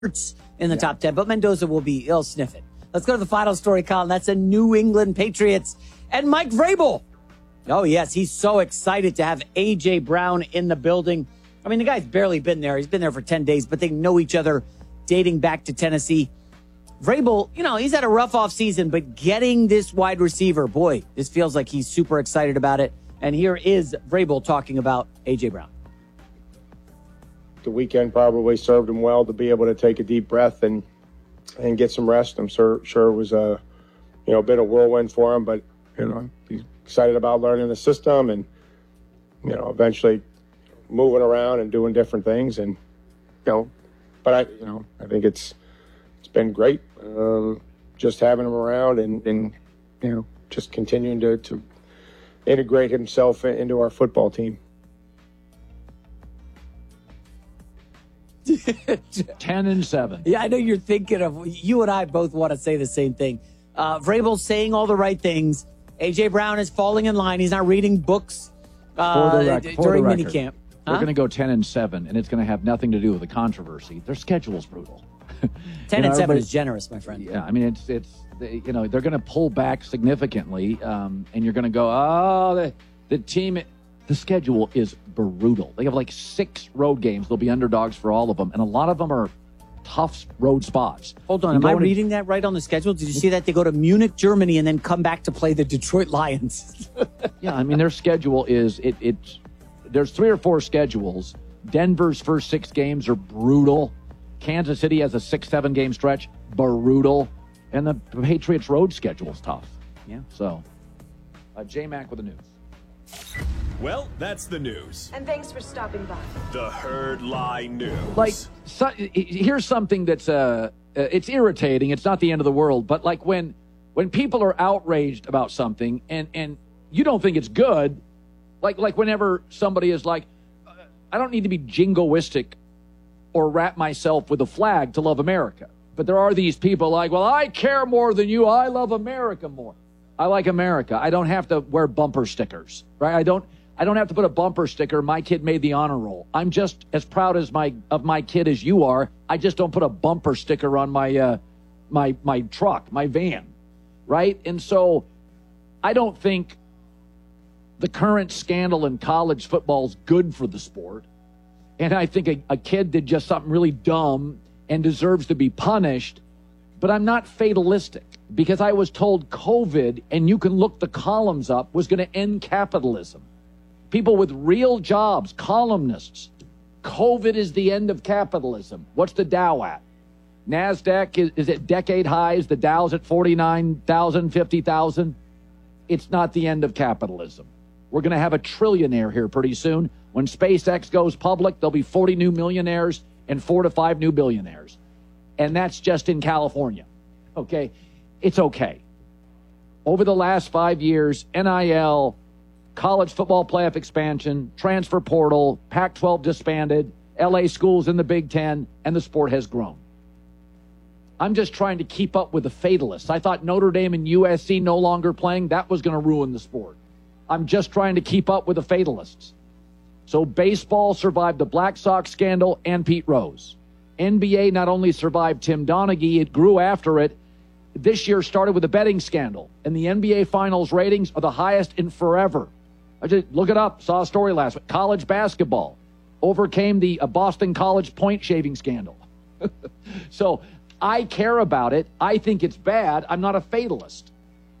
in the top 10, but Mendoza he'll sniff it. Let's go to the final story, Colin. That's a New England Patriots and Mike Vrabel. Oh, yes, he's so excited to have A.J. Brown in the building. I mean, the guy's barely been there. He's been there for 10 days, but they know each other dating back to Tennessee. Vrabel, he's had a rough offseason, but getting this wide receiver, boy, this feels like he's super excited about it. And here is Vrabel talking about A.J. Brown. The weekend probably served him well to be able to take a deep breath and get some rest. I'm sure it was a bit of whirlwind for him, but he's excited about learning the system and eventually moving around and doing different things. And but I think it's been great just having him around and just continuing to integrate himself into our football team. 10-7. Yeah, I know you're thinking of, you and I both want to say the same thing. Vrabel's saying all the right things. A.J. Brown is falling in line. He's not reading books during minicamp. We're going to go 10-7, and it's going to have nothing to do with the controversy. Their schedule's brutal. 10-7 is generous, my friend. Yeah, I mean, they're going to pull back significantly, and you're going to go, the team. The schedule is brutal. They have like 6 road games. They'll be underdogs for all of them, and a lot of them are tough road spots. Hold on, am I reading that right on the schedule? Did you see that? They go to Munich, Germany, and then come back to play the Detroit Lions. Yeah, I mean, their schedule is, there's 3 or 4 schedules. Denver's first 6 games are brutal. Kansas City has a 6-7 game stretch, brutal. And the Patriots road schedule is tough. Yeah. So, J-Mac with the news. Well, that's the news. And thanks for stopping by. The Herd Lie News. Like, here's something that's it's irritating. It's not the end of the world, but like when people are outraged about something and you don't think it's good, like whenever somebody is like, I don't need to be jingoistic or wrap myself with a flag to love America. But there are these people like, well, I care more than you. I love America more. I like America. I don't have to wear bumper stickers, right? I don't have to put a bumper sticker, my kid made the honor roll. I'm just as proud of my kid as you are. I just don't put a bumper sticker on my my truck, my van, right? And so I don't think the current scandal in college football is good for the sport. And I think a kid did just something really dumb and deserves to be punished. But I'm not fatalistic because I was told COVID, and you can look the columns up, was going to end capitalism. People with real jobs, columnists, COVID is the end of capitalism. What's the Dow at? NASDAQ is at decade highs. The Dow's at 49,000, 50,000. It's not the end of capitalism. We're going to have a trillionaire here pretty soon. When SpaceX goes public, there'll be 40 new millionaires and 4 to 5 new billionaires. And that's just in California. Okay? It's okay. Over the last 5 years, NIL, college football playoff expansion, transfer portal, Pac-12 disbanded, LA schools in the Big Ten, and the sport has grown. I'm just trying to keep up with the fatalists. I thought Notre Dame and USC no longer playing, that was going to ruin the sport. I'm just trying to keep up with the fatalists. So baseball survived the Black Sox scandal and Pete Rose. NBA not only survived Tim Donaghy, it grew after it. This year started with a betting scandal, and the NBA Finals ratings are the highest in forever. I just look it up. Saw a story last week. College basketball overcame the Boston College point shaving scandal. So I care about it. I think it's bad. I'm not a fatalist.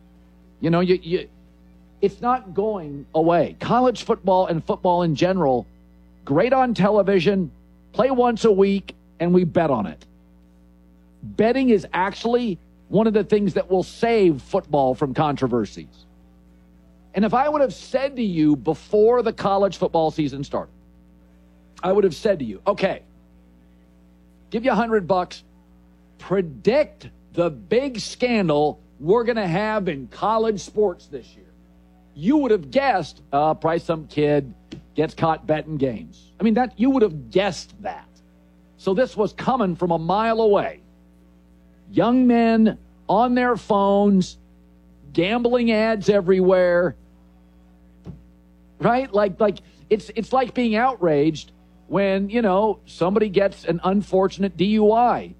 It's not going away. College football and football in general, great on television, play once a week, and we bet on it. Betting is actually one of the things that will save football from controversies. And if I would have said to you before the college football season started, I would have said to you, okay, give you $100, predict the big scandal we're going to have in college sports this year. You would have guessed, probably some kid gets caught betting games. I mean, that you would have guessed that. So this was coming from a mile away. Young men on their phones, gambling ads everywhere, right? Like it's like being outraged when, somebody gets an unfortunate DUI.